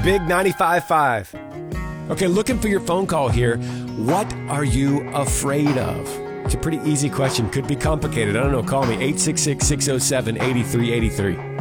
Big 95.5. Okay, looking for your phone call here. What are you afraid of? It's a pretty easy question. Could be complicated. I don't know. Call me 866-607-8383.